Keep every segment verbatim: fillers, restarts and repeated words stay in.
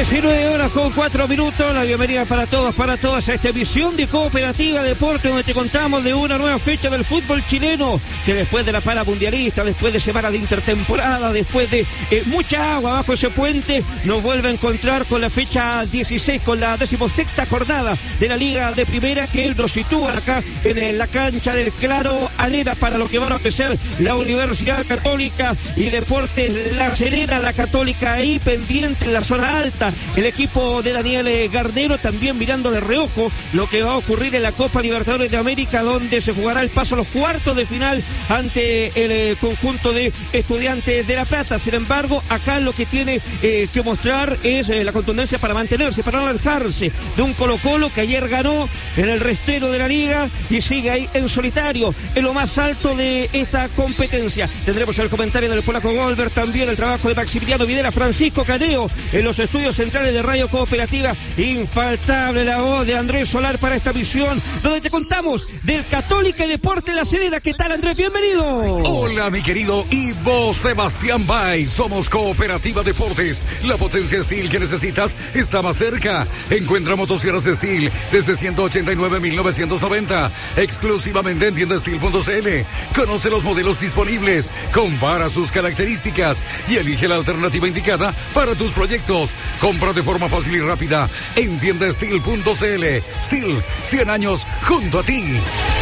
diecinueve horas con cuatro minutos, la bienvenida para todos, para todas a esta emisión de Cooperativa Deporte, donde te contamos de una nueva fecha del fútbol chileno, que después de la para mundialista, después de semana de intertemporada, después de eh, mucha agua bajo ese puente, nos vuelve a encontrar con la fecha dieciséis, con la decimosexta jornada de la Liga de Primera, que nos sitúa acá en la cancha del Claro Arena para lo que van a ofrecer la Universidad Católica y Deportes La Serena. La Católica ahí pendiente en la zona alta, el equipo de Daniel Garnero también mirando de reojo lo que va a ocurrir en la Copa Libertadores de América, donde se jugará el paso a los cuartos de final ante el eh, conjunto de Estudiantes de La Plata. Sin embargo, acá lo que tiene eh, que mostrar es eh, la contundencia para mantenerse, para no alejarse de un Colo-Colo que ayer ganó en el restero de la liga y sigue ahí en solitario, en lo más alto de esta competencia. Tendremos el comentario del polaco Goldberg, también el trabajo de Maximiliano Videla, Francisco Caneo en los estudios centrales de Radio Cooperativa. Infaltable la voz de Andrés Solar para esta misión, donde te contamos del Católica y Deportes La Serena. ¿Qué tal, Andrés? Bienvenido. Hola, mi querido Ivo Sebastián Bay. Somos Cooperativa Deportes. La potencia Steel que necesitas está más cerca. Encuentra motosierras Steel desde ciento ochenta y nueve mil novecientos noventa, exclusivamente en tienda steel punto c l. Conoce los modelos disponibles, compara sus características y elige la alternativa indicada para tus proyectos. Compra de forma fácil y rápida en tienda steel punto c l. Steel, cien años junto a ti.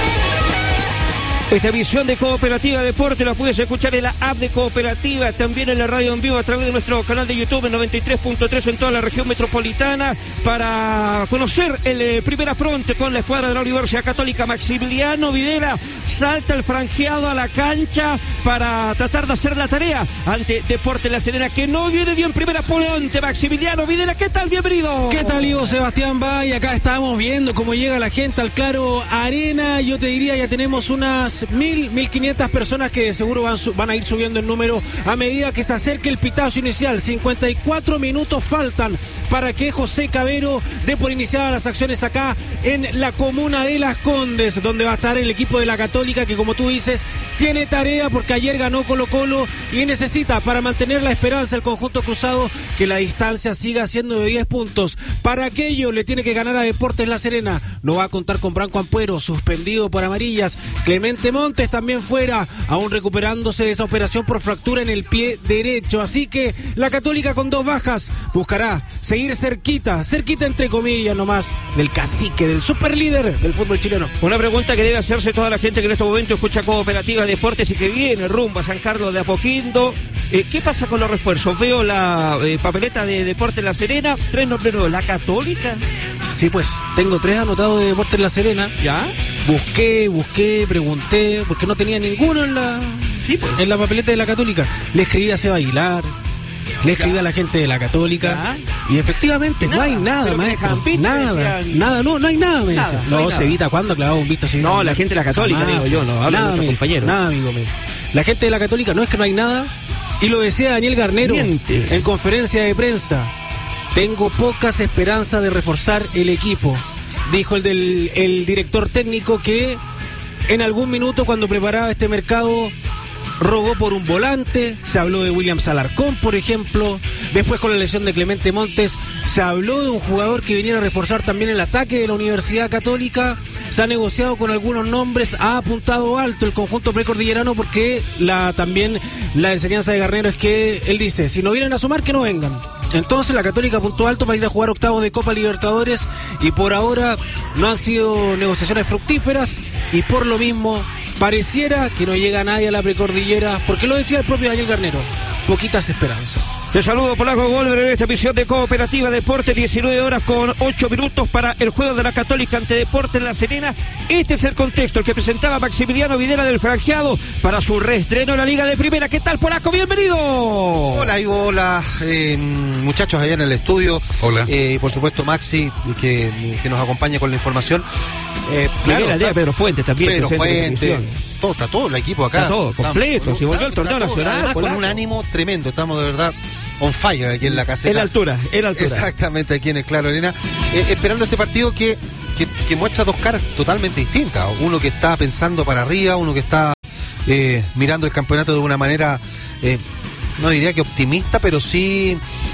Esta emisión de Cooperativa Deporte la puedes escuchar en la app de Cooperativa, también en la radio en vivo a través de nuestro canal de YouTube en noventa y tres punto tres en toda la región metropolitana, para conocer el eh, primer afronte con la escuadra de la Universidad Católica. Maximiliano Videla salta el franjeado a la cancha para tratar de hacer la tarea ante Deportes La Serena, que no viene bien primera ponente. Maximiliano Videla, ¿qué tal? Bienvenido. ¿Qué tal, Ivo Sebastián Bay? Acá estamos viendo cómo llega la gente al Claro Arena. Yo te diría, ya tenemos unas mil, mil quinientas personas que seguro van, van a ir subiendo el número a medida que se acerque el pitazo inicial. cincuenta y cuatro minutos faltan para que José Cabero dé por iniciadas las acciones acá en la comuna de Las Condes, donde va a estar el equipo de la Católica, que como tú dices, tiene tarea porque ayer ganó Colo-Colo y necesita, para mantener la esperanza el conjunto cruzado, que la distancia siga siendo de diez puntos. Para aquello le tiene que ganar a Deportes La Serena. No va a contar con Branco Ampuero, suspendido por amarillas. Clemente Montes también fuera, aún recuperándose de esa operación por fractura en el pie derecho. Así que la Católica, con dos bajas, buscará seguir cerquita, cerquita entre comillas nomás, del cacique, del superlíder del fútbol chileno. Una pregunta que debe hacerse toda la gente que en este momento escucha Cooperativa Deportes y que viene rumbo a San Carlos de Apoquindo. Eh, ¿Qué pasa con los refuerzos? Veo la eh, papeleta de Deportes La Serena, tres nombres nuevos. ¿La Católica? Sí, pues, tengo tres anotados de Deportes La Serena. ¿Ya? Busqué, busqué, pregunté, porque no tenía ninguno en la, sí, pues. en la papeleta de la Católica. Le escribí a Seba Aguilar, le escribí a la gente de la Católica, ¿ya? Y efectivamente nada, no hay nada, maestro, nada, decían... nada, no, no hay nada, me nada, no, no Cevita, ¿cuándo clavaba un visto así? No, no, la gente de la Católica, digo yo, no hablo de nuestros compañeros. Nada, amigo mío. La gente de la Católica, no es que no hay nada, y lo decía Daniel Garnero Miente. en conferencia de prensa. Tengo pocas esperanzas de reforzar el equipo, dijo el del el director técnico, que en algún minuto, cuando preparaba este mercado, rogó por un volante. Se habló de William Alarcón, por ejemplo. Después, con la lesión de Clemente Montes, se habló de un jugador que viniera a reforzar también el ataque de la Universidad Católica. Se ha negociado con algunos nombres, ha apuntado alto el conjunto precordillerano, porque la también la enseñanza de Garnero es que él dice, si no vienen a sumar, que no vengan. Entonces la Católica apuntó alto para ir a jugar octavos de Copa Libertadores, y por ahora no han sido negociaciones fructíferas, y por lo mismo pareciera que no llega nadie a la precordillera, porque lo decía el propio Daniel Garnero, poquitas esperanzas. Te saludo, Polaco Goldberg, en esta emisión de Cooperativa Deporte, diecinueve horas con ocho minutos para el juego de la Católica ante Deportes La Serena. Este es el contexto, el que presentaba Maximiliano Videla del franjeado para su reestreno en la Liga de Primera. ¿Qué tal, Polaco? Bienvenido. Hola, Ivo, hola, eh, muchachos allá en el estudio. Hola. Eh, por supuesto, Maxi, que, que nos acompaña con la información. Eh, claro, la idea, Pedro Fuentes también. Pedro Fuentes, todo, está todo el equipo acá. Está todo completo, si volvió al torneo nacional. Además, con un ánimo tremendo, estamos de verdad on fire aquí en la caseta. En la altura, en la altura. Exactamente, aquí en el Claro Arena. Eh, esperando este partido que, que, que muestra dos caras totalmente distintas. Uno que está pensando para arriba, uno que está eh, mirando el campeonato de una manera, eh, no diría que optimista, pero sí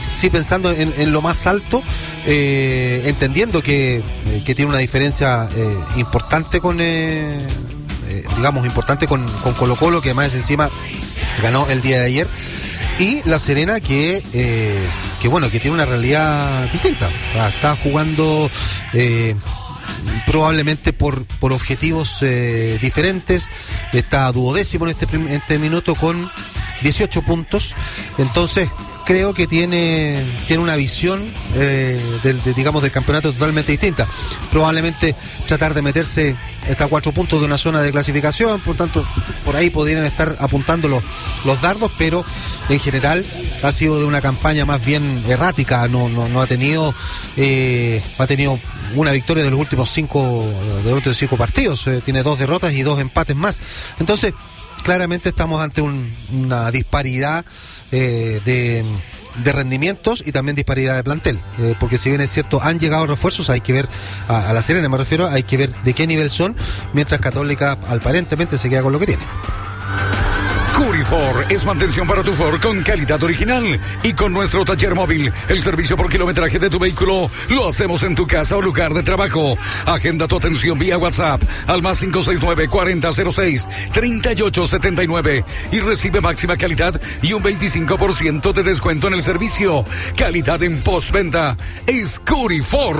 sí pensando en, en lo más alto, eh, entendiendo que, que tiene una diferencia eh, importante con, eh, eh, digamos, importante con, con Colo Colo, que además encima ganó el día de ayer, y La Serena que, eh, que bueno, que tiene una realidad distinta. Está jugando eh, probablemente por, por objetivos eh, diferentes, está duodécimo en este, en este minuto con dieciocho puntos, entonces creo que tiene, tiene una visión eh, del, de, digamos, del campeonato totalmente distinta. Probablemente tratar de meterse hasta cuatro puntos de una zona de clasificación, por tanto, por ahí podrían estar apuntando los, los dardos, pero en general ha sido de una campaña más bien errática, no, no, no ha tenido eh, ha tenido una victoria de los últimos cinco, de los últimos cinco partidos, eh, tiene dos derrotas y dos empates más. Entonces, claramente estamos ante un, una disparidad eh, de, de rendimientos y también disparidad de plantel, eh, porque si bien es cierto han llegado refuerzos, hay que ver a, a La Serena, me refiero, hay que ver de qué nivel son, mientras Católica aparentemente se queda con lo que tiene. Curifor es mantención para tu Ford con calidad original y con nuestro taller móvil. El servicio por kilometraje de tu vehículo lo hacemos en tu casa o lugar de trabajo. Agenda tu atención vía WhatsApp al más cinco seis nueve, cuarenta cero seis, treinta y ocho setenta y nueve y recibe máxima calidad y un veinticinco por ciento de descuento en el servicio. Calidad en postventa es Curifor.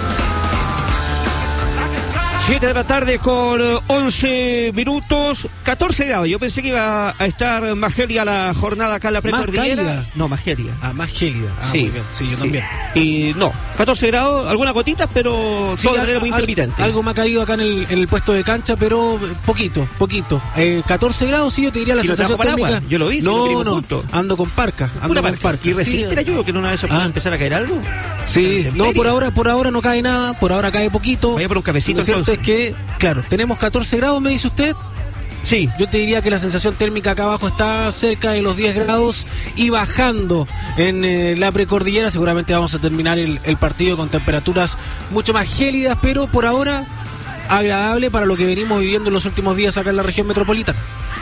siete de la tarde con once minutos, catorce grados. Yo pensé que iba a estar más gélida la jornada acá en la precordillera. No, más gélida. Ah, más gélida. Ah, sí, muy bien. Sí, yo sí. también. Y no, catorce grados, algunas gotitas, pero sí, todo de manera al, muy intermitente. Algo me ha caído acá en el, en el puesto de cancha, pero poquito, poquito. Eh, catorce grados, sí, yo te diría la ¿Y sensación no térmica. Agua? Yo lo vi. No, si no, punto. ando con parca. Ando con parca. ¿Y resiste sí. la lluvia? Que en una vez se puede ah. empezar a caer algo. Sí, no, por ahora, por ahora no cae nada, por ahora cae poquito. Vaya por un cafecito. Lo cierto es que, claro, tenemos catorce grados, me dice usted. Sí. Yo te diría que la sensación térmica acá abajo está cerca de los diez grados y bajando en eh, la precordillera. Seguramente vamos a terminar el, el partido con temperaturas mucho más gélidas, pero por ahora agradable para lo que venimos viviendo en los últimos días acá en la región metropolitana.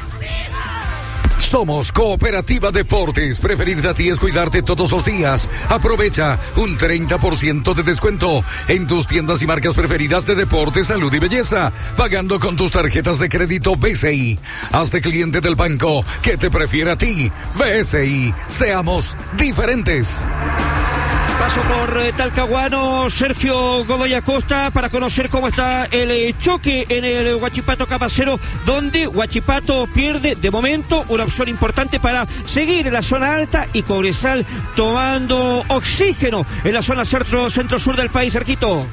Somos Cooperativa Deportes. Preferirte a ti es cuidarte todos los días. Aprovecha un treinta por ciento de descuento en tus tiendas y marcas preferidas de deporte, salud y belleza, pagando con tus tarjetas de crédito B C I. Hazte cliente del banco que te prefiere a ti. B C I. Seamos diferentes. Paso por eh, Talcahuano, Sergio Godoy Acosta, para conocer cómo está el eh, choque en el Huachipato Capacero, donde Huachipato pierde de momento una opción importante para seguir en la zona alta y Cobresal tomando oxígeno en la zona centro, centro-sur del país. Sergito.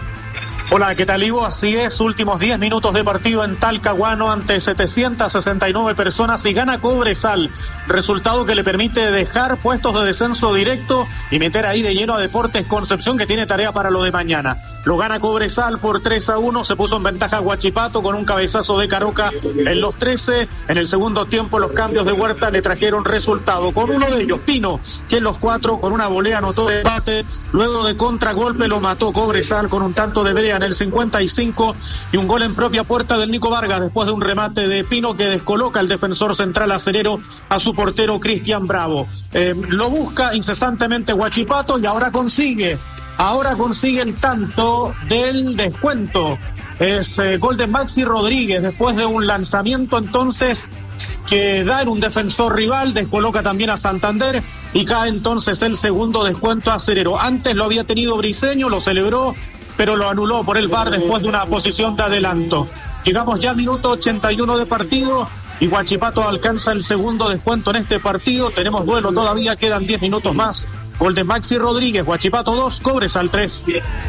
Hola, ¿qué tal, Ivo? Así es, últimos diez minutos de partido en Talcahuano ante setecientas sesenta y nueve personas y gana Cobresal, resultado que le permite dejar puestos de descenso directo y meter ahí de lleno a Deportes Concepción, que tiene tarea para lo de mañana. Lo gana Cobresal por tres a uno, se puso en ventaja Huachipato con un cabezazo de Caroca en los trece. En el segundo tiempo los cambios de Huerta le trajeron resultado, con uno de ellos, Pino, que en los cuatro con una volea anotó el empate, luego de contragolpe lo mató Cobresal con un tanto de Brea en el cincuenta y cinco y un gol en propia puerta del Nico Vargas después de un remate de Pino que descoloca al defensor central acerero a su portero Cristian Bravo. Eh, lo busca incesantemente Huachipato y ahora consigue Ahora consigue el tanto del descuento. Es eh, gol de Maxi Rodríguez después de un lanzamiento entonces que da en un defensor rival, descoloca también a Santander y cae entonces el segundo descuento acerero. Antes lo había tenido Briceño, lo celebró, pero lo anuló por el V A R después de una posición de adelanto. Llegamos ya al minuto ochenta y uno de partido y Huachipato alcanza el segundo descuento en este partido. Tenemos duelo todavía, quedan diez minutos más. Gol de Maxi Rodríguez, Huachipato dos, Cobresal tres.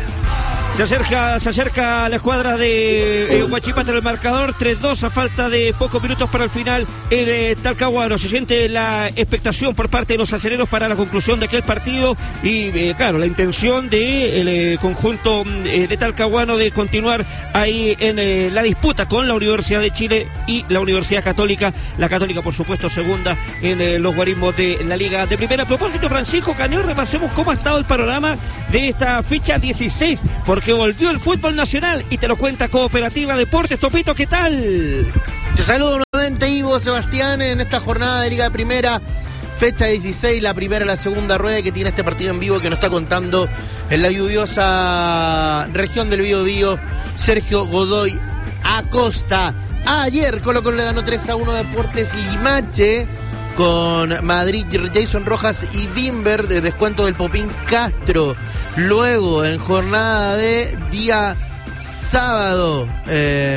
Se acerca, se acerca la escuadra de eh, Huachipato en el marcador, tres dos a falta de pocos minutos para el final en eh, Talcahuano. Se siente la expectación por parte de los acereros para la conclusión de aquel partido y eh, claro, la intención del de, eh, conjunto eh, de Talcahuano de continuar ahí en eh, la disputa con la Universidad de Chile y la Universidad Católica, la Católica por supuesto segunda en eh, los guarismos de la Liga de Primera. A propósito, Francisco Caneo, repasemos cómo ha estado el panorama de esta fecha dieciséis, porque volvió el fútbol nacional y te lo cuenta Cooperativa Deportes. Topito, ¿qué tal? Te saludo nuevamente, Ivo, Sebastián, en esta jornada de Liga de Primera. fecha dieciséis, la primera y la segunda rueda que tiene este partido en vivo que nos está contando en la lluviosa región del Biobío Sergio Godoy Acosta. Ayer Colo Colo le ganó tres a uno a Deportes Limache con Madrid, Jason Rojas y Bimber, de descuento del Popín Castro. Luego, en jornada de día sábado, eh,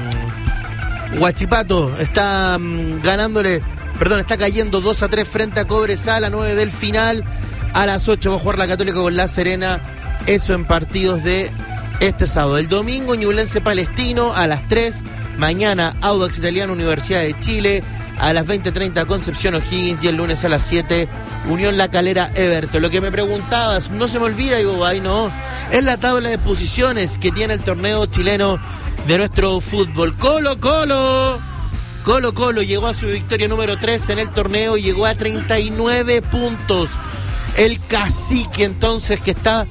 Huachipato está um, ganándole, perdón, está cayendo dos a tres frente a Cobresal a nueve del final. A las ocho va a jugar la Católica con La Serena, eso en partidos de este sábado. El domingo, Ñublense Palestino a las tres. Mañana, Audax Italiano, Universidad de Chile. A las veinte treinta, Concepción O'Higgins. Y el lunes a las siete, Unión La Calera, Everton. Lo que me preguntabas, no se me olvida, digo, ay no, es la tabla de posiciones que tiene el torneo chileno de nuestro fútbol. Colo Colo. Colo Colo llegó a su victoria número tres en el torneo y llegó a treinta y nueve puntos. El cacique entonces que está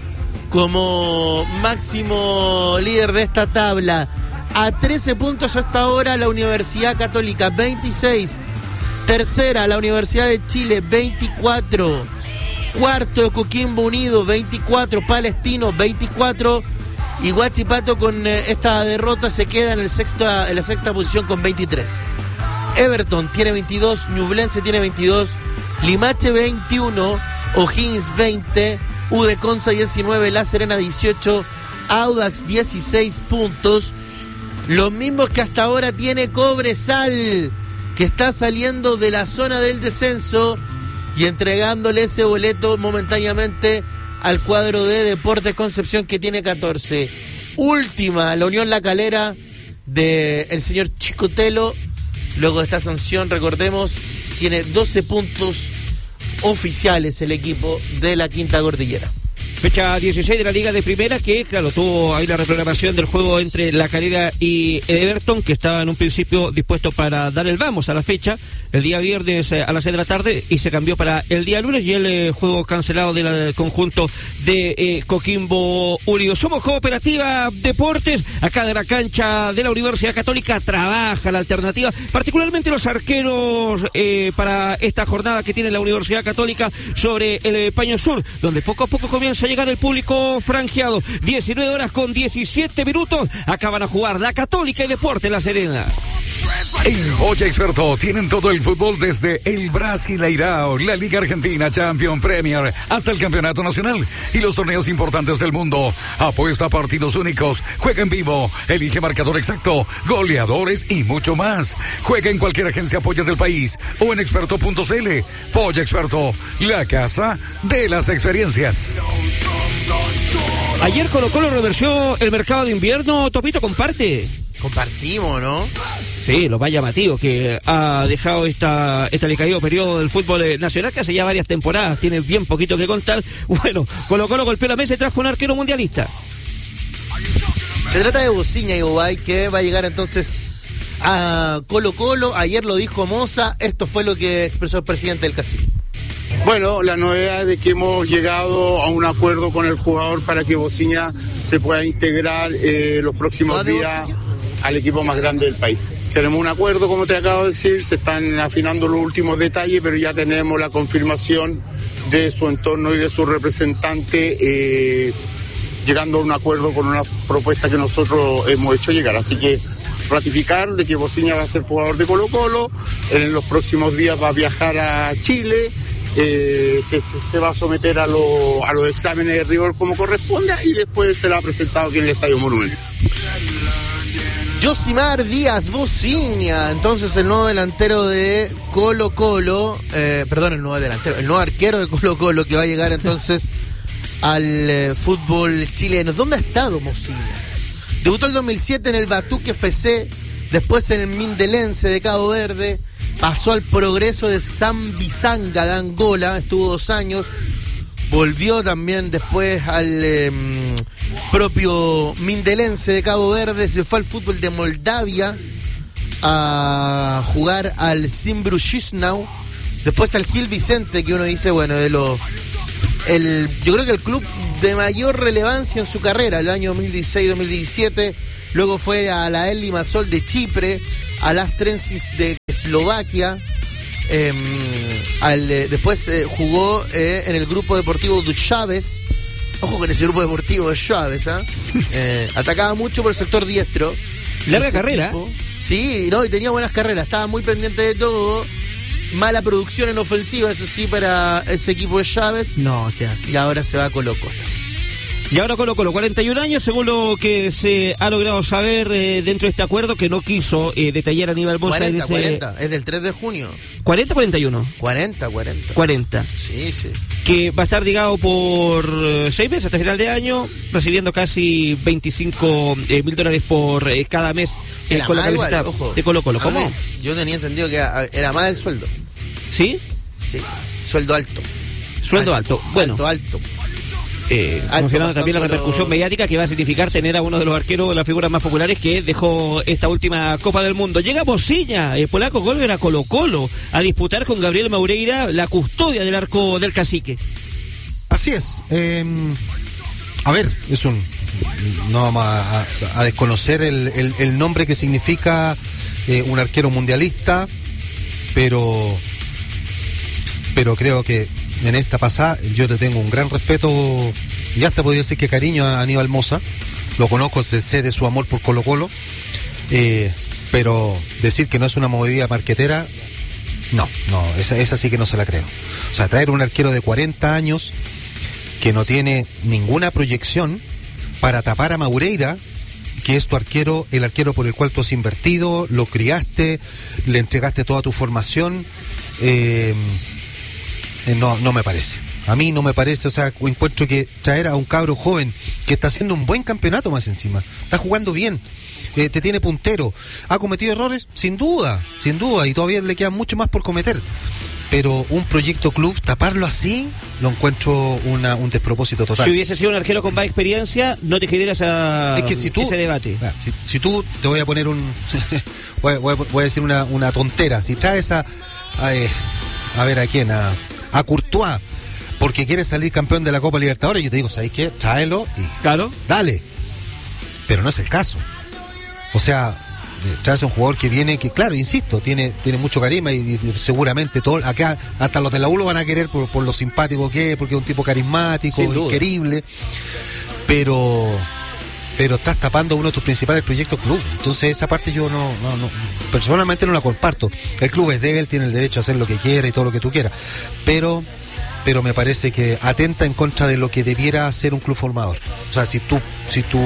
como máximo líder de esta tabla. A trece puntos hasta ahora la Universidad Católica, veintiséis. Tercera, la Universidad de Chile, veinticuatro. Cuarto, Coquimbo Unido, veinticuatro. Palestino, veinticuatro. Y Huachipato con eh, esta derrota se queda en, el sexta, en la sexta posición con veintitrés. Everton tiene veintidós, Ñublense tiene veintidós, Limache veintiuno, O'Higgins veinte, U D Conza diecinueve, La Serena dieciocho, Audax dieciséis puntos. Los mismos que hasta ahora tiene Cobresal, que está saliendo de la zona del descenso y entregándole ese boleto momentáneamente al cuadro de Deportes Concepción, que tiene catorce. Última, la Unión La Calera del señor Chicotelo. Luego de esta sanción, recordemos, tiene doce puntos oficiales el equipo de la Quinta Cordillera. Fecha dieciséis de la Liga de Primera, que claro, tuvo ahí la reprogramación del juego entre La Calera y Everton, que estaba en un principio dispuesto para dar el vamos a la fecha el día viernes eh, a las seis de la tarde, y se cambió para el día lunes, y el eh, juego cancelado del conjunto de eh, Coquimbo Unido. Somos Cooperativa Deportes, acá de la cancha de la Universidad Católica trabaja la alternativa, particularmente los arqueros eh, para esta jornada que tiene la Universidad Católica sobre el eh, Paño Sur, donde poco a poco comienza a llegar el público franjeado. diecinueve horas con diecisiete minutos, acaban a jugar la Católica y Deportes La Serena. En Boya Experto tienen todo el fútbol desde el Brasileirao, la Liga Argentina, Champions, Premier, hasta el Campeonato Nacional y los torneos importantes del mundo. Apuesta a partidos únicos, juega en vivo, elige marcador exacto, goleadores y mucho más. Juega en cualquier agencia Polla del país o en experto punto c l. Polla Experto, la casa de las experiencias. Ayer Colo Colo reversió el mercado de invierno. Topito, comparte. Compartimos, ¿no? Sí, lo más llamativo que ha dejado esta este decaído periodo del fútbol nacional, que hace ya varias temporadas, tiene bien poquito que contar. Bueno, Colo Colo golpeó la mesa y trajo un arquero mundialista. Se trata de Bociña, Igobay, que va a llegar entonces a Colo Colo. Ayer lo dijo Moza, esto fue lo que expresó el presidente del Cacique. Bueno, la novedad es de que hemos llegado a un acuerdo con el jugador para que Bociña se pueda integrar eh, los próximos días al equipo más grande del país. Tenemos un acuerdo, como te acabo de decir, se están afinando los últimos detalles, pero ya tenemos la confirmación de su entorno y de su representante, eh, llegando a un acuerdo con una propuesta que nosotros hemos hecho llegar. Así que ratificar de que Bociña va a ser jugador de Colo Colo, en los próximos días va a viajar a Chile, eh, se, se va a someter a, lo, a los exámenes de rigor como corresponda y después será presentado aquí en el Estadio Monumental. Yosimar Díaz Bociña, entonces el nuevo delantero de Colo Colo, eh, perdón, el nuevo delantero, el nuevo arquero de Colo Colo, que va a llegar entonces al eh, fútbol chileno. ¿Dónde ha estado Bociña? Debutó el dos mil siete en el Batuque F C, después en el Mindelense de Cabo Verde, pasó al Progreso de Zambizanga de Angola, estuvo dos años, volvió también después al eh, propio Mindelense de Cabo Verde, se fue al fútbol de Moldavia a jugar al Zimbru Chisinau, después al Gil Vicente, que uno dice, bueno, de los el yo creo que el club de mayor relevancia en su carrera, el año dos mil dieciséis dos mil diecisiete, luego fue a la El Limassol de Chipre, al Astrensis de Eslovaquia, Eh, al, eh, después eh, jugó eh, en el grupo deportivo de Chávez. Ojo con ese grupo deportivo de Chávez, ¿eh? Eh, atacaba mucho por el sector diestro. Larga carrera. Equipo. Sí, no, y tenía buenas carreras, estaba muy pendiente de todo. Mala producción en ofensiva, eso sí, para ese equipo de Chávez. No, ya. Y ahora se va a Colo Colo. Y ahora Colo Colo, cuarenta y un años, según lo que se ha logrado saber eh, dentro de este acuerdo, que no quiso eh, detallar Aníbal Mosa. cuarenta, ese... cuarenta, es del tres de junio. ¿cuarenta o cuarenta y uno? cuarenta, cuarenta. cuarenta. Sí, sí. Que va a estar ligado por eh, seis meses hasta final de año, recibiendo casi veinticinco mil eh, dólares por eh, cada mes eh, con la camiseta igual, ojo, de Colo Colo. ¿Cómo? Ver, yo tenía entendido que era, era más el sueldo. ¿Sí? Sí, sueldo alto. Sueldo alto, alto. Bueno. Alto, alto. Eh, considerando también la repercusión los... mediática que va a significar tener a uno de los arqueros de las figuras más populares que dejó esta última Copa del Mundo. Llega Bociña, el polaco vuelve a Colo Colo a disputar con Gabriel Maureira la custodia del arco del Cacique. Así es. Eh, a ver, es un no vamos a, a, a desconocer el, el, el nombre que significa eh, un arquero mundialista, pero pero creo que en esta pasada yo le tengo un gran respeto y hasta podría decir que cariño a Aníbal Mosa. Lo conozco, sé de su amor por Colo Colo, eh, pero decir que no es una movida marquetera, no, no, esa, esa sí que no se la creo. O sea, traer un arquero de cuarenta años que no tiene ninguna proyección para tapar a Maureira, que es tu arquero, el arquero por el cual tú has invertido, lo criaste, le entregaste toda tu formación, eh, eh, no, no me parece. A mí no me parece, o sea, encuentro que traer a un cabro joven que está haciendo un buen campeonato más encima, está jugando bien, eh, te tiene puntero, ha cometido errores, sin duda, sin duda, y todavía le queda mucho más por cometer. Pero un proyecto club, taparlo así, lo encuentro una, un despropósito total. Si hubiese sido un arquero con más experiencia, no te generas a es que si tú, ese debate. Si, si tú, te voy a poner un... voy, voy, voy a decir una, una tontera. Si traes a... A, eh, a ver, ¿a quién? A, a Courtois, porque quiere salir campeón de la Copa Libertadores, yo te digo, ¿sabes qué? Tráelo y... Claro. Dale. Pero no es el caso. O sea... traes a un jugador que viene, que claro, insisto, tiene tiene mucho carisma y, y seguramente todo acá, hasta los de la U lo van a querer por, por lo simpático que es, porque es un tipo carismático, querible, pero pero estás tapando uno de tus principales proyectos club. Entonces esa parte yo no, no, no personalmente no la comparto. El club es de él, tiene el derecho a hacer lo que quiera y todo lo que tú quieras, pero pero me parece que atenta en contra de lo que debiera ser un club formador. O sea, si tú si tú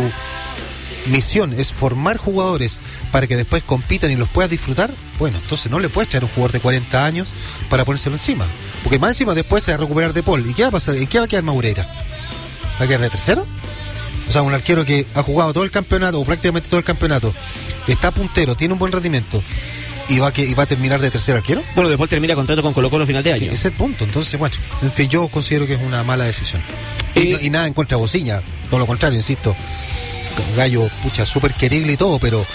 misión es formar jugadores para que después compitan y los puedas disfrutar, bueno, entonces no le puedes traer un jugador de cuarenta años para ponérselo encima, porque más encima después se va a recuperar De Paul. ¿Y qué va a pasar? ¿En qué va a quedar Maureira? ¿Va a quedar de tercero? O sea, un arquero que ha jugado todo el campeonato o prácticamente todo el campeonato, está puntero, tiene un buen rendimiento y va a, que, y va a terminar de tercer arquero. Bueno, después termina contrato con Colo Colo a final de año. Ese es el punto. Entonces, bueno, en fin, yo considero que es una mala decisión. Eh, y, no, y nada en contra de Bociña, todo lo contrario, insisto. Gallo, pucha, súper querible y todo, pero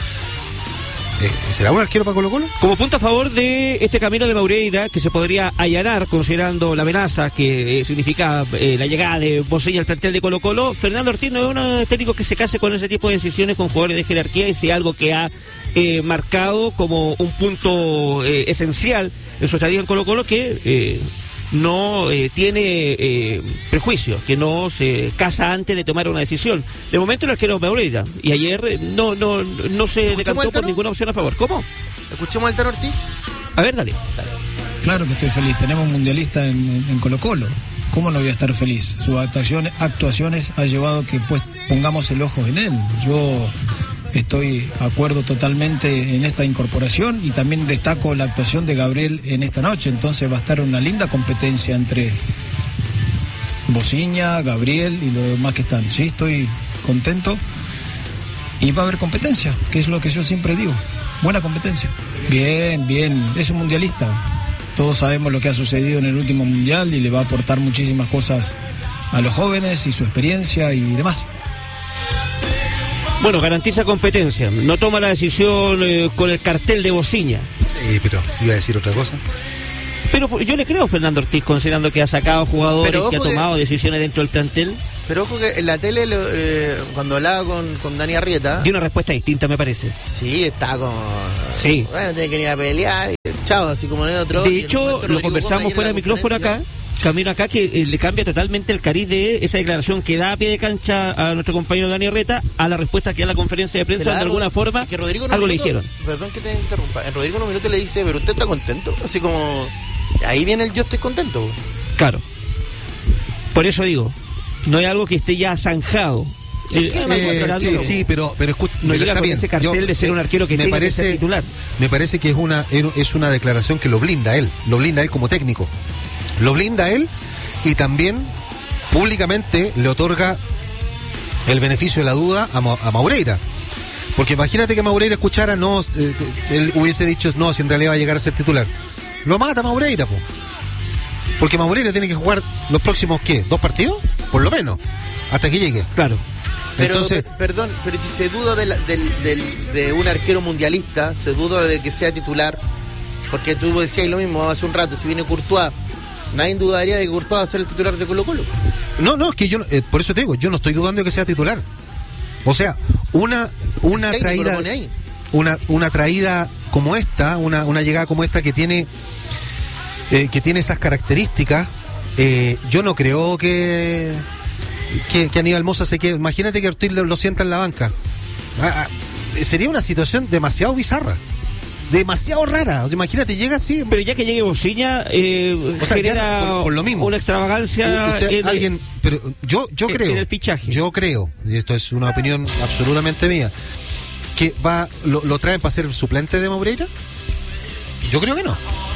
eh, ¿será un arquero para Colo Colo? Como punto a favor de este camino de Maureira, que se podría allanar considerando la amenaza que eh, significa eh, la llegada de Bociña al plantel de Colo Colo, Fernando Ortiz no es un técnico que se case con ese tipo de decisiones con jugadores de jerarquía, y si algo que ha eh, marcado como un punto eh, esencial en su estadía en Colo Colo, que eh, no eh, tiene eh, prejuicio, que no se casa antes de tomar una decisión. De momento el arquero Maureira, y ayer eh, no no no se decantó por ninguna opción a favor. ¿Cómo? ¿Escuchemos al Tano Ortiz? A ver, dale. dale. Claro que estoy feliz, tenemos un mundialista en, en Colo Colo. ¿Cómo no voy a estar feliz? Sus actuaciones, actuaciones ha llevado a que pues pongamos el ojo en él. Yo estoy de acuerdo totalmente en esta incorporación y también destaco la actuación de Gabriel en esta noche. Entonces va a estar una linda competencia entre Bociña, Gabriel y los demás que están. Sí, estoy contento y va a haber competencia, que es lo que yo siempre digo. Buena competencia. Bien, bien. Es un mundialista. Todos sabemos lo que ha sucedido en el último mundial y le va a aportar muchísimas cosas a los jóvenes y su experiencia y demás. Bueno, garantiza competencia, no toma la decisión eh, con el cartel de Bociña. Sí, pero iba a decir otra cosa. Pero yo le creo a Fernando Ortiz, considerando que ha sacado jugadores, que ha tomado que, decisiones dentro del plantel. Pero ojo que en la tele, eh, cuando hablaba con, con Dani Arrieta... dio una respuesta distinta, me parece. Sí, está como... Sí. Bueno, tiene que ir a pelear. Chao. chao, así como no hay otro. De hecho, lo conversamos fuera de micrófono acá, camino acá, que eh, le cambia totalmente el cariz de esa declaración que da a pie de cancha a nuestro compañero Dani Reta a la respuesta que da la conferencia de prensa, de alguna forma, que Rodrigo algo minuto, le dijeron. Perdón que te interrumpa, en Rodrigo en un minuto le dice, pero usted está contento, así como, ahí viene el yo estoy contento. Claro, por eso digo, no hay algo que esté ya zanjado. Eh, eh, sí, sí, pero, pero escucha, no llega está con bien. ese cartel Yo, de ser eh, un arquero que me tiene parece, que ser titular. Me parece que es una es una declaración que lo blinda a él, lo blinda a él como técnico, lo blinda a él y también públicamente le otorga el beneficio de la duda a, Ma, a Maureira. Porque imagínate que Maureira escuchara, no, eh, él hubiese dicho no, si en realidad va a llegar a ser titular. Lo mata Maureira, po. Porque Maureira tiene que jugar los próximos, ¿qué? ¿Dos partidos? Por lo menos, hasta que llegue. Claro. Pero, Entonces, perdón, pero si se duda de, la, del, del, de un arquero mundialista, se duda de que sea titular, porque tú decías lo mismo hace un rato, si viene Courtois, nadie dudaría de que Courtois va a ser el titular de Colo Colo. No, no, es que yo, eh, por eso te digo, yo no estoy dudando de que sea titular. O sea, una una traída una una traída como esta, una una llegada como esta que tiene eh, que tiene esas características, eh, yo no creo que Que, que Aníbal Mosa se quede. Imagínate que Ortiz lo, lo sienta en la banca. Ah, ah, sería una situación demasiado bizarra, demasiado rara. O sea, imagínate, llega así. Pero ya que llegue Bociña, eh, o sea, genera por, por lo mismo. una extravagancia. Usted, en, alguien, pero yo, yo en, creo. En el fichaje. Yo creo, y esto es una opinión absolutamente mía, que va lo, lo traen para ser el suplente de Maureira. Yo creo que no.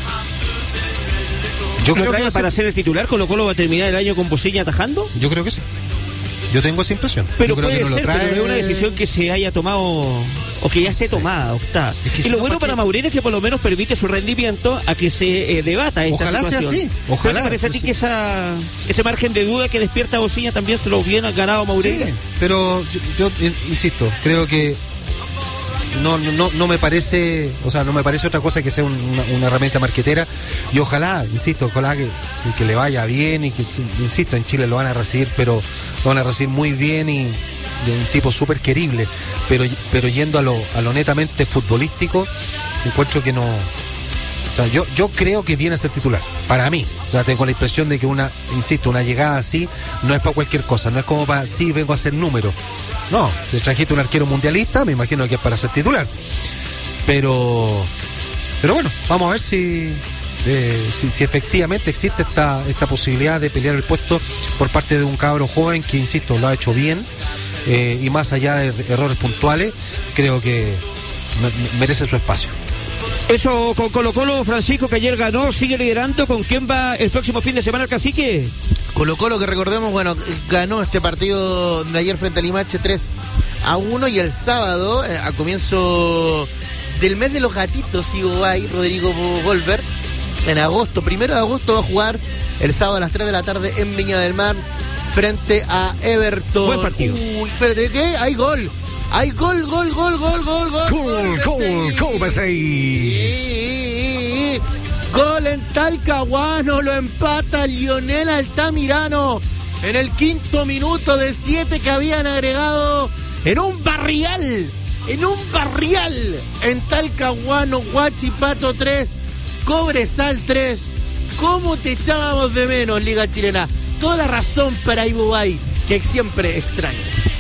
Yo creo que para ser el titular, Colo Colo va a terminar el año con Bociña atajando. Yo creo que sí. Yo tengo esa impresión. Pero Yo creo puede que no ser, lo trae... pero es una decisión que se haya tomado o que ya esté sí. tomada. O está. Es que y si lo no, bueno para qué? Maureira es que por lo menos permite su rendimiento a que se eh, debata esta Ojalá situación. sea así. Ojalá. ¿Te parece a ti sí. que esa, ese margen de duda que despierta Bociña también se lo hubiera ganado Maureira? Sí, pero yo, yo insisto, creo que no, no, no me parece, o sea, no me parece otra cosa que sea un, una, una herramienta marquetera, y ojalá, insisto, ojalá que, que le vaya bien y que, insisto, en Chile lo van a recibir, pero lo van a recibir muy bien y de un tipo súper querible, pero, pero yendo a lo, a lo netamente futbolístico, encuentro que no. O sea, yo, yo creo que viene a ser titular, para mí. O sea, tengo la impresión de que una, insisto, una llegada así no es para cualquier cosa, no es como para, sí, vengo a hacer número. No, te trajiste un arquero mundialista, me imagino que es para ser titular. Pero, pero bueno, vamos a ver si, eh, si, si efectivamente existe esta, esta posibilidad de pelear el puesto por parte de un cabro joven que, insisto, lo ha hecho bien, eh, y más allá de errores puntuales, creo que merece su espacio. Eso con Colo Colo, Francisco, que ayer ganó, sigue liderando. ¿Con quién va el próximo fin de semana el Cacique? Colo Colo, que recordemos, bueno, ganó este partido de ayer frente a Limache tres a uno, y el sábado, eh, a comienzo del mes de los gatitos, Iguay, Rodrigo Golver, en agosto, primero de agosto, va a jugar el sábado a las tres de la tarde en Viña del Mar frente a Everton. Buen partido. Uy, espérate, ¿qué? Hay gol. Hay gol, gol, gol, gol, gol, gol. Gol, gol, gol, Besey. Gol en Talcahuano, lo empata Lionel Altamirano en el quinto minuto de siete que habían agregado en un barrial, en un barrial en Talcahuano. Huachipato tres, Cobresal tres. ¿Cómo te echábamos de menos, Liga Chilena? Toda la razón para Ivo Bay, que siempre extraño.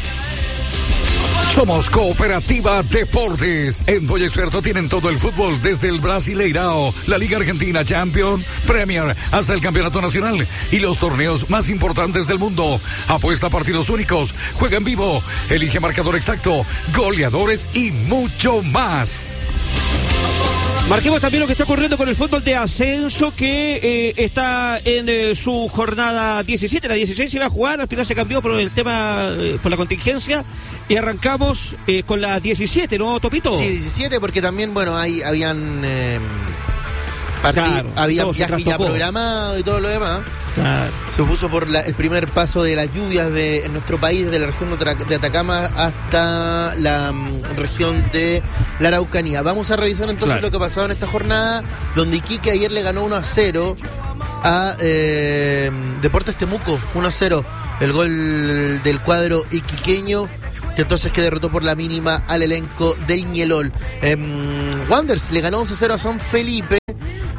Somos Cooperativa Deportes. En Boya Experto tienen todo el fútbol, desde el Brasileirao, la Liga Argentina, Champions, Premier, hasta el Campeonato Nacional y los torneos más importantes del mundo. Apuesta a partidos únicos, juega en vivo, elige marcador exacto, goleadores y mucho más. Marquemos también lo que está ocurriendo con el fútbol de ascenso, que eh, está en eh, su jornada diecisiete. La dieciséis se iba a jugar, al final se cambió por el tema, eh, por la contingencia, y arrancamos eh, con la diecisiete, ¿no, Topito? Sí, diecisiete, porque también, bueno, ahí habían eh, partidos, claro, había viajes ya programado y todo lo demás. Claro. Se puso por la, el primer paso de las lluvias de en nuestro país, de la región de, de Atacama hasta la um, región de la Araucanía. Vamos a revisar entonces claro. lo que ha pasado en esta jornada, donde Iquique ayer le ganó uno a cero a eh, Deportes Temuco, uno a cero. El gol del cuadro iquiqueño, que entonces que derrotó por la mínima al elenco del Ñelol. Eh, Wanderers le ganó once a cero a San Felipe.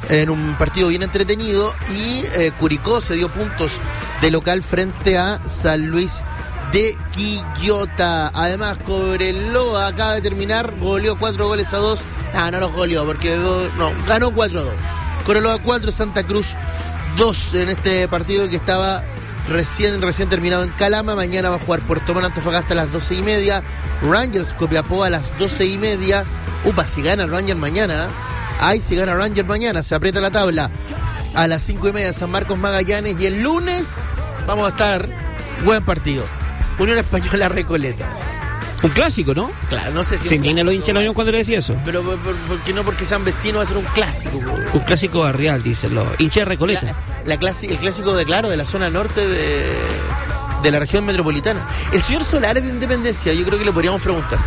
en un partido bien entretenido, y eh, Curicó se dio puntos de local frente a San Luis de Quillota. Además, Cobreloa acaba de terminar, goleó cuatro goles a dos. Ah, no los goleó, porque do, no, ganó cuatro a dos. Cobreloa cuatro, Santa Cruz dos en este partido que estaba recién, recién terminado en Calama. Mañana va a jugar Puerto Montt Antofagasta a las doce y media. Rangers Copiapó a las doce y media. Upa, si gana Rangers mañana. Ay, si gana Rangers mañana, se aprieta la tabla. A las cinco y media San Marcos Magallanes. Y el lunes vamos a estar, buen partido, Unión Española Recoleta. Un clásico, ¿no? Claro, no sé si... Se indigna los hinchas de la Unión cuando le decía eso. Pero por, por, porque no porque sean vecinos va a ser un clásico. Bro. Un clásico barrial, dicen los hinchas de Recoleta. La, la clasi, el clásico de, claro, de la zona norte de, de la región metropolitana. El señor Solares de Independencia, yo creo que le podríamos preguntar.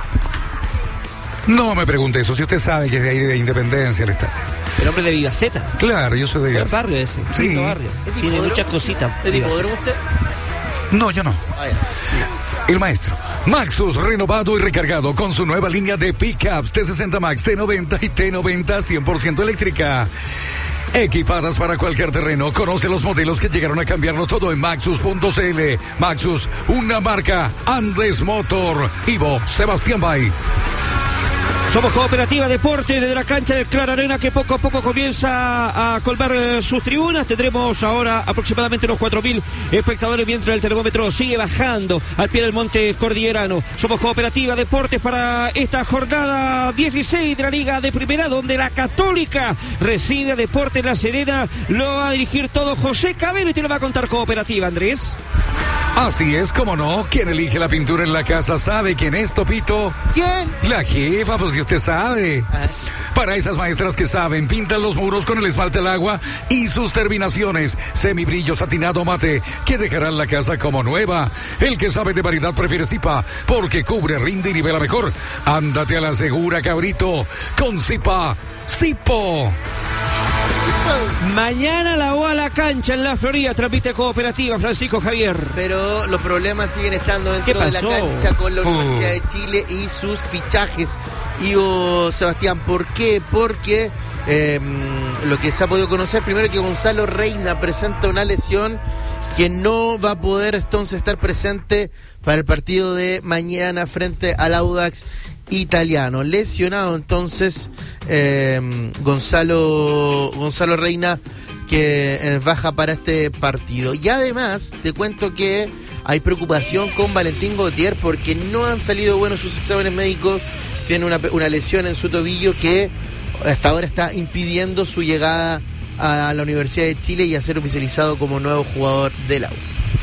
No me pregunte eso, si usted sabe que es de ahí de Independencia el estadio. El hombre de Vivaceta. Claro, yo soy de Vivaceta. El barrio ese. Sí. Lindo barrio. Tiene muchas cositas. ¿Es de hipódromo usted? No, yo no. Ah, ya. El maestro. Maxus, renovado y recargado con su nueva línea de pickups T sesenta Max, T noventa y T noventa cien por ciento eléctrica. Equipadas para cualquier terreno. Conoce los modelos que llegaron a cambiarlo todo en Maxus punto c l. Maxus, una marca Andes Motor. Ivo Sebastián Bay. Somos Cooperativa Deporte desde la cancha del Clara Arena, que poco a poco comienza a colmar eh, sus tribunas. Tendremos ahora aproximadamente unos cuatro mil espectadores mientras el termómetro sigue bajando al pie del monte cordillerano. Somos Cooperativa Deportes para esta jornada dieciséis de la Liga de Primera, donde la Católica recibe a Deportes La Serena. Lo va a dirigir todo José Cabero y te lo va a contar Cooperativa, Andrés. Así es, como no. Quien elige la pintura en la casa sabe quién es, Topito. ¿Quién? La jefa, pues si usted sabe. Ah, sí, sí. Para esas maestras que saben, pintan los muros con el esmalte al agua y sus terminaciones, semibrillo satinado mate, que dejarán la casa como nueva. El que sabe de variedad prefiere Zipa, porque cubre, rinde y nivela mejor. Ándate a la segura, cabrito, con Zipa, Zipo. Mañana la O a la cancha en la Florida, transmite Cooperativa, Francisco Javier. Pero los problemas siguen estando dentro de la cancha con la Universidad uh. de Chile y sus fichajes. Ivo Sebastián, ¿por qué? Porque eh, lo que se ha podido conocer, primero que Gonzalo Reina presenta una lesión que no va a poder entonces estar presente para el partido de mañana frente al Audax Italiano. Lesionado entonces eh, Gonzalo Gonzalo Reina, que eh, baja para este partido. Y además te cuento que hay preocupación con Valentín Gautier porque no han salido buenos sus exámenes médicos. Tiene una, una lesión en su tobillo que hasta ahora está impidiendo su llegada a la Universidad de Chile y a ser oficializado como nuevo jugador del A U.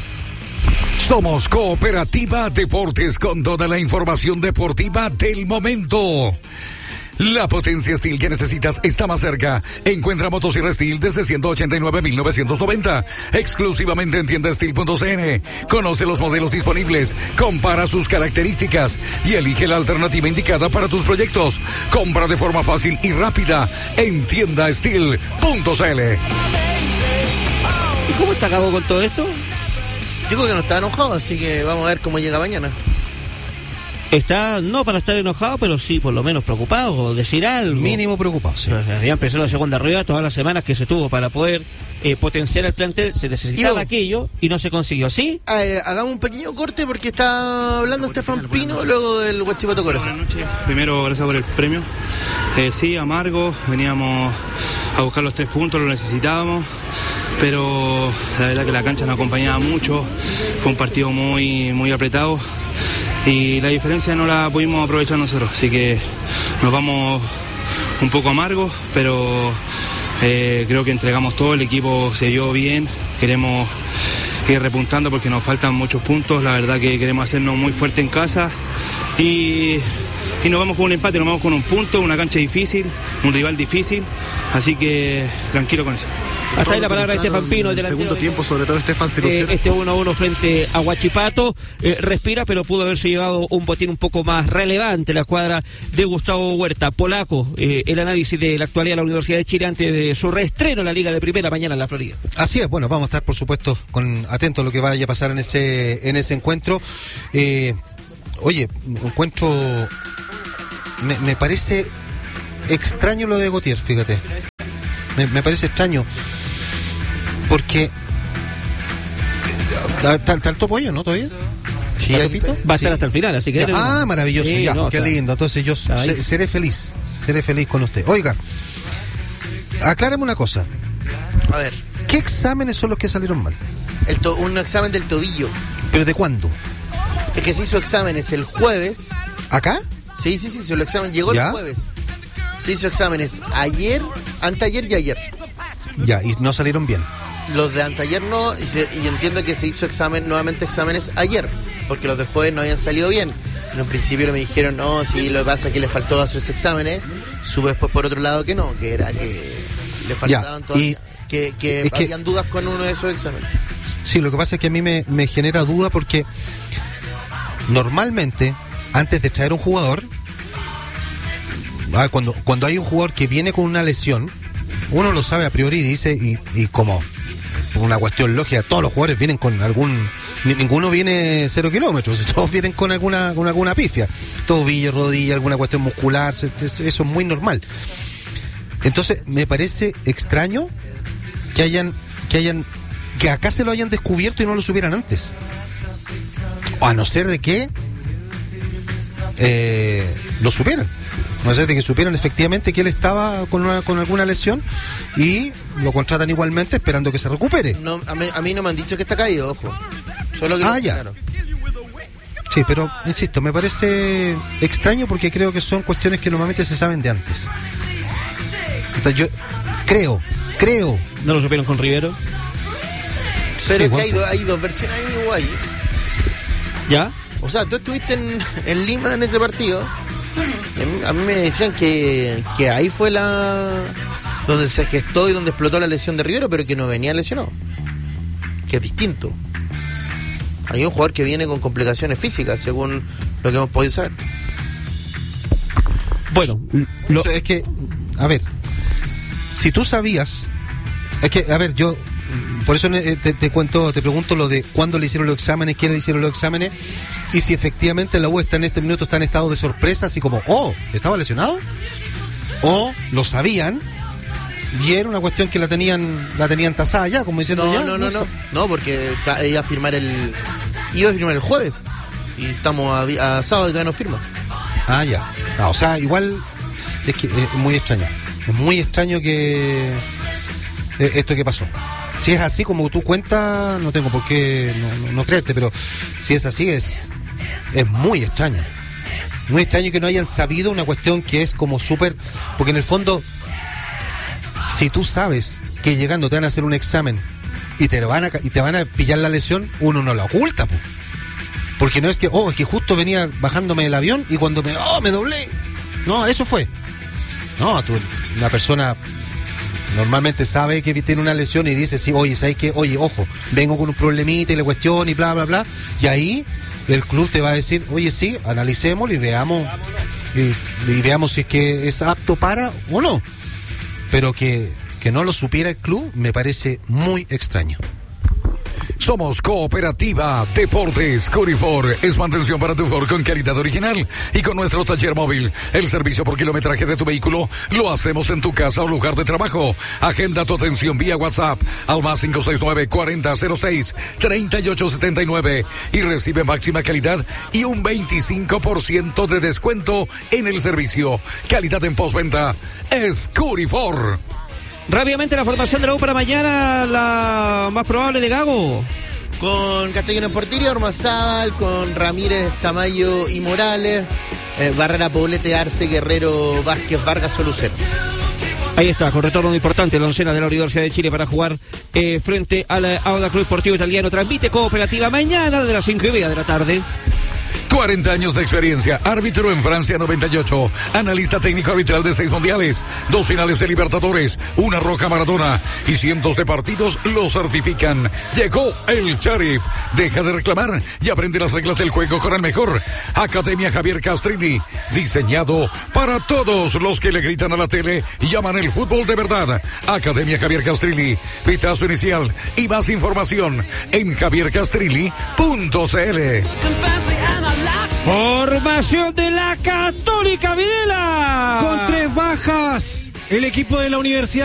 Somos Cooperativa Deportes con toda la información deportiva del momento. La potencia Steel que necesitas está más cerca. Encuentra motosierra Steel desde ciento ochenta y nueve mil novecientos noventa. Exclusivamente en tienda steel punto c n. Conoce los modelos disponibles, compara sus características y elige la alternativa indicada para tus proyectos. Compra de forma fácil y rápida en tienda steel punto c l. ¿Y cómo está Cabo con todo esto? Digo que no está enojado, así que vamos a ver cómo llega mañana. Está, no para estar enojado, pero sí por lo menos preocupado, o decir algo. Mínimo preocupado, sí. Ya empezó la sí. segunda rueda, todas las semanas que se tuvo para poder eh, potenciar el plantel, se necesitaba Yo, aquello y no se consiguió, ¿sí? Eh, hagamos un pequeño corte porque está hablando Estefan Pino luego del Huachipato Corazón. Buenas noches. Primero, gracias por el premio. Eh, sí, amargo, veníamos a buscar los tres puntos, lo necesitábamos, pero la verdad que la cancha nos acompañaba mucho, fue un partido muy, muy apretado y la diferencia no la pudimos aprovechar nosotros, así que nos vamos un poco amargos, pero eh, creo que entregamos todo, el equipo se vio bien, queremos ir repuntando porque nos faltan muchos puntos, la verdad que queremos hacernos muy fuerte en casa y... Y nos vamos con un empate, nos vamos con un punto, una cancha difícil, un rival difícil, así que tranquilo con eso. Hasta ahí la palabra de Estefan Pino. En el segundo tiempo, sobre todo Estefan se ilusiona. Eh, este uno a uno frente a Huachipato, eh, respira, pero pudo haberse llevado un botín un poco más relevante la escuadra de Gustavo Huerta. Polaco, eh, el análisis de la actualidad de la Universidad de Chile antes de su reestreno en la Liga de Primera mañana en la Florida. Así es, bueno, vamos a estar por supuesto con atentos a lo que vaya a pasar en ese, en ese encuentro. Eh, oye, encuentro... Me, me parece extraño lo de Gautier, fíjate. me, me parece extraño. Porque ¿Está el topo ellos, no? ¿Todavía? Sí, va a estar sí. hasta el final, así que... Ya, ah, maravilloso, sí, ya, no, qué está, lindo. Entonces yo se, seré feliz, seré feliz con usted. Oiga, aclárame una cosa. A ver. ¿Qué exámenes son los que salieron mal? El to- un examen del tobillo. ¿Pero de cuándo? Es que se hizo exámenes el jueves. ¿Acá? Sí, sí, sí, se lo examen, llegó ¿Ya? el jueves. Se hizo exámenes ayer, anteayer y ayer. Ya, y no salieron bien. Los de anteayer no, y, se, y entiendo que se hizo examen nuevamente exámenes ayer, porque los de jueves no habían salido bien. En un principio me dijeron, no, sí, lo que pasa es que le faltó hacerse exámenes. Supe después por otro lado que no, que era que le faltaban ya, todavía, y que, que es habían que, dudas con uno de esos exámenes. Sí, lo que pasa es que a mí me, me genera duda porque normalmente, antes de traer un jugador, cuando, cuando hay un jugador que viene con una lesión, uno lo sabe a priori y dice, y, y como una cuestión lógica, todos los jugadores vienen con algún, ninguno viene cero kilómetros, todos vienen con alguna, con alguna pifia, tobillo, rodilla, alguna cuestión muscular, eso es muy normal. Entonces me parece extraño que hayan, que hayan, que acá se lo hayan descubierto y no lo supieran antes, o a no ser de que eh, lo supieran. No sé, de que supieran efectivamente que él estaba con, una, con alguna lesión y lo contratan igualmente esperando que se recupere. No, a, mí, a mí no me han dicho que está caído, ojo. Solo que ah, no, ya. Claro. Sí, pero, insisto, me parece extraño porque creo que son cuestiones que normalmente se saben de antes. Entonces yo creo, creo... ¿No lo supieron con Rivero? Pero sí, es que bueno, hay, do, hay dos versiones ahí, guay. ¿Ya? O sea, tú estuviste en, en Lima en ese partido... A mí me decían que, que ahí fue la donde se gestó y donde explotó la lesión de Rivero, pero que no venía lesionado, que es distinto. Hay un jugador que viene con complicaciones físicas, según lo que hemos podido saber. Bueno, lo... es que, a ver, si tú sabías, es que, a ver, yo por eso te, te cuento, te pregunto lo de cuándo le hicieron los exámenes, quiénes le hicieron los exámenes, y si efectivamente la U está en este minuto está en estado de sorpresa, así como, oh, ¿estaba lesionado? O lo sabían y era una cuestión que la tenían la tenían tasada ya, como diciendo no, ya. No, no, no, no, no, porque iba a firmar el iba a firmar el jueves y estamos a, a sábado y todavía no firma. Ah, ya. Ah, o sea, igual es que es muy extraño. Es muy extraño que eh, esto que pasó. Si es así como tú cuentas, no tengo por qué no, no, no creerte, pero si es así es es muy extraño. Muy extraño que no hayan sabido una cuestión que es como súper... Porque en el fondo, si tú sabes que llegando te van a hacer un examen y te van a, y te van a pillar la lesión, uno no la oculta, po. Porque no es que, oh, es que justo venía bajándome del avión y cuando me, oh, me doblé. No, eso fue. No, tú, una persona normalmente sabe que tiene una lesión y dice, sí, oye, ¿sabes qué? Oye, ojo, vengo con un problemita y la cuestión y bla, bla, bla. Y ahí el club te va a decir, oye, sí, analicémoslo y veamos y, y veamos si es que es apto para o no. Pero que, que no lo supiera el club me parece muy extraño. Somos Cooperativa Deportes. Curifor es mantención para tu Ford con calidad original. Y con nuestro taller móvil, el servicio por kilometraje de tu vehículo lo hacemos en tu casa o lugar de trabajo. Agenda tu atención vía WhatsApp al más cinco seis nueve, cuarenta cero seis, treinta y ocho setenta y nueve y recibe máxima calidad y un veinticinco por ciento de descuento en el servicio. Calidad en postventa es Curifor. Rápidamente la formación de la U para mañana, la más probable de Gago. Con Castellano Portillo, Ormazábal, con Ramírez, Tamayo y Morales, eh, Barrera, Poblete, Arce, Guerrero, Vázquez, Vargas, Solucero. Ahí está, con retorno muy importante la oncena de la Universidad de Chile para jugar eh, frente al Audax Club Sportivo Italiano. Transmite Cooperativa mañana de las cinco y media de la tarde. cuarenta años de experiencia, árbitro en Francia noventa y ocho, analista técnico arbitral de seis mundiales, dos finales de Libertadores, una roja Maradona y cientos de partidos lo certifican. Llegó el Sheriff. Deja de reclamar y aprende las reglas del juego con el mejor. Academia Javier Castrilli, diseñado para todos los que le gritan a la tele y aman el fútbol de verdad. Academia Javier Castrilli, pitazo inicial y más información en javier castrilli punto c l. Formación de la Católica, Videla. Con tres bajas, el equipo de la Universidad